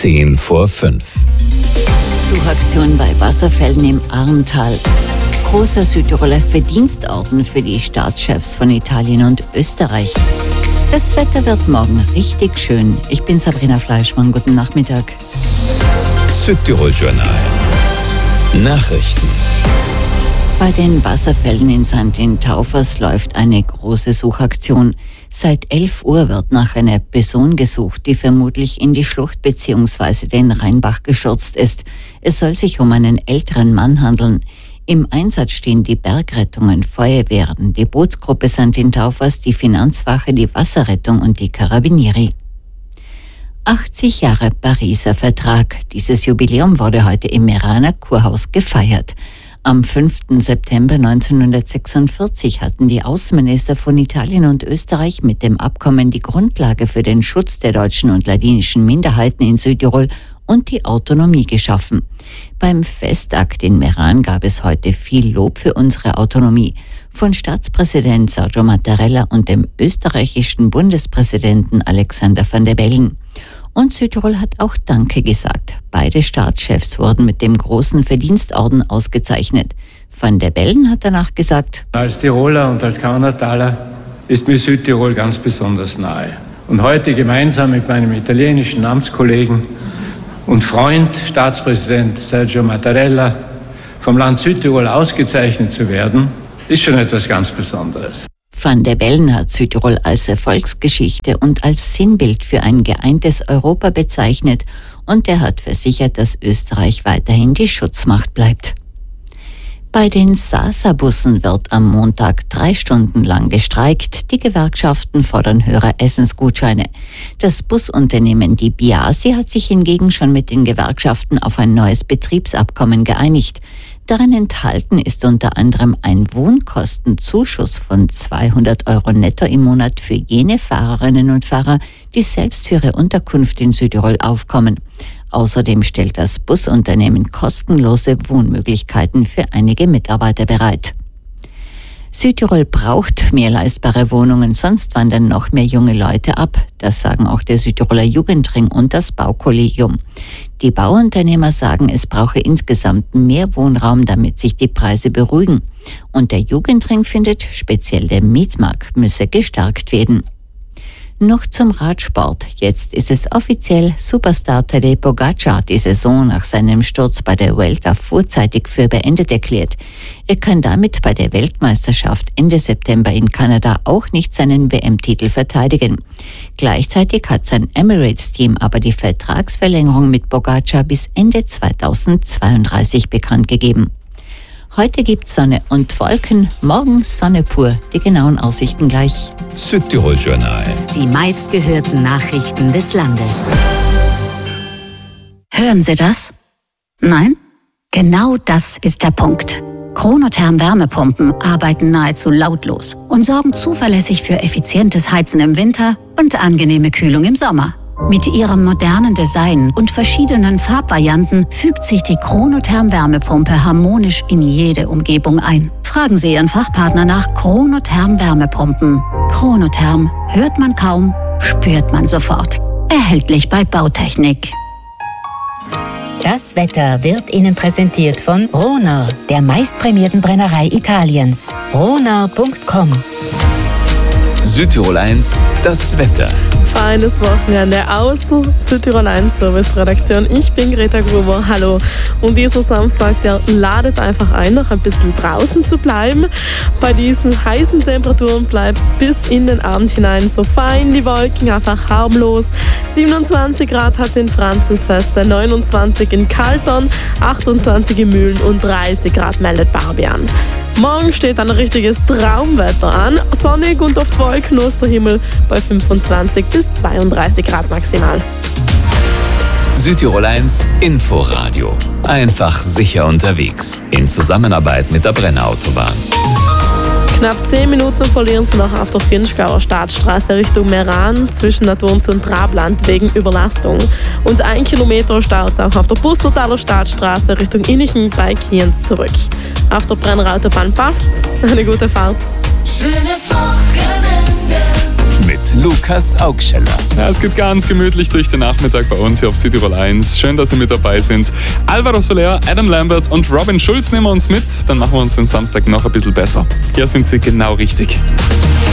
5:10. Suchaktion bei Wasserfällen im Arntal. Großer Südtiroler Verdienstorden für die Staatschefs von Italien und Österreich. Das Wetter wird morgen richtig schön. Ich bin Sabrina Fleischmann. Guten Nachmittag. Südtirol Journal. Nachrichten. Bei den Wasserfällen in Saint-Taufers läuft eine große Suchaktion. Seit 11 Uhr wird nach einer Person gesucht, die vermutlich in die Schlucht bzw. den Rheinbach gestürzt ist. Es soll sich um einen älteren Mann handeln. Im Einsatz stehen die Bergrettungen, Feuerwehren, die Bootsgruppe Saint-Taufers, die Finanzwache, die Wasserrettung und die Carabinieri. 80 Jahre Pariser Vertrag. Dieses Jubiläum wurde heute im Meraner Kurhaus gefeiert. Am 5. September 1946 hatten die Außenminister von Italien und Österreich mit dem Abkommen die Grundlage für den Schutz der deutschen und ladinischen Minderheiten in Südtirol und die Autonomie geschaffen. Beim Festakt in Meran gab es heute viel Lob für unsere Autonomie. Von Staatspräsident Sergio Mattarella und dem österreichischen Bundespräsidenten Alexander Van der Bellen. Und Südtirol hat auch Danke gesagt. Beide Staatschefs wurden mit dem großen Verdienstorden ausgezeichnet. Van der Bellen hat danach gesagt: Als Tiroler und als Kaunertaler ist mir Südtirol ganz besonders nahe. Und heute gemeinsam mit meinem italienischen Amtskollegen und Freund, Staatspräsident Sergio Mattarella, vom Land Südtirol ausgezeichnet zu werden, ist schon etwas ganz Besonderes. Van der Bellen hat Südtirol als Erfolgsgeschichte und als Sinnbild für ein geeintes Europa bezeichnet und er hat versichert, dass Österreich weiterhin die Schutzmacht bleibt. Bei den Sasa-Bussen wird am Montag 3 Stunden lang gestreikt. Die Gewerkschaften fordern höhere Essensgutscheine. Das Busunternehmen die Biasi hat sich hingegen schon mit den Gewerkschaften auf ein neues Betriebsabkommen geeinigt. Darin enthalten ist unter anderem ein Wohnkostenzuschuss von 200 € netto im Monat für jene Fahrerinnen und Fahrer, die selbst für ihre Unterkunft in Südtirol aufkommen. Außerdem stellt das Busunternehmen kostenlose Wohnmöglichkeiten für einige Mitarbeiter bereit. Südtirol braucht mehr leistbare Wohnungen, sonst wandern noch mehr junge Leute ab. Das sagen auch der Südtiroler Jugendring und das Baukollegium. Die Bauunternehmer sagen, es brauche insgesamt mehr Wohnraum, damit sich die Preise beruhigen. Und der Jugendring findet, speziell der Mietmarkt müsse gestärkt werden. Noch zum Radsport. Jetzt ist es offiziell: Superstar Tadej Pogačar hat die Saison nach seinem Sturz bei der Vuelta vorzeitig für beendet erklärt. Er kann damit bei der Weltmeisterschaft Ende September in Kanada auch nicht seinen WM-Titel verteidigen. Gleichzeitig hat sein Emirates-Team aber die Vertragsverlängerung mit Pogačar bis Ende 2032 bekannt gegeben. Heute gibt's Sonne und Wolken, morgen Sonne pur. Die genauen Aussichten gleich. Südtirol Journal. Die meistgehörten Nachrichten des Landes. Hören Sie das? Nein? Genau das ist der Punkt. Chronotherm Wärmepumpen arbeiten nahezu lautlos und sorgen zuverlässig für effizientes Heizen im Winter und angenehme Kühlung im Sommer. Mit ihrem modernen Design und verschiedenen Farbvarianten fügt sich die Chronotherm Wärmepumpe harmonisch in jede Umgebung ein. Fragen Sie Ihren Fachpartner nach Chronotherm Wärmepumpen. Chronotherm hört man kaum, spürt man sofort. Erhältlich bei Bautechnik. Das Wetter wird Ihnen präsentiert von Rohner, der meistprämierten Brennerei Italiens. Rohner.com. Südtirol 1, das Wetter. Feines Wochenende aus der Südtirol 1 Service-Redaktion. Ich bin Greta Gruber, hallo. Und dieser Samstag, der ladet einfach ein, noch ein bisschen draußen zu bleiben. Bei diesen heißen Temperaturen bleibt es bis in den Abend hinein so fein, die Wolken einfach harmlos. 27 Grad hat es in Franzensfeste, 29 in Kaltern, 28 in Mühlen und 30 Grad meldet Barbie an. Morgen steht ein richtiges Traumwetter an. Sonnig und oft wolkenlos der Himmel bei 25 bis 32 Grad maximal. Südtirol 1 Inforadio. Einfach sicher unterwegs. In Zusammenarbeit mit der Brennerautobahn. Knapp 10 Minuten verlieren Sie noch auf der Vinschgauer Staatsstraße Richtung Meran zwischen Naturns und Trabland wegen Überlastung. Und 1 Kilometer staut es auch auf der Pustertaler Staatsstraße Richtung Innichen bei Kienz zurück. Auf der Brennerautobahn passt. Eine gute Fahrt. Schönes Wochenende. mit Lukas Augscheller. Ja, es geht ganz gemütlich durch den Nachmittag bei uns hier auf Südtirol 1. Schön, dass Sie mit dabei sind. Alvaro Soler, Adam Lambert und Robin Schulz nehmen wir uns mit. Dann machen wir uns den Samstag noch ein bisschen besser. Hier sind Sie genau richtig.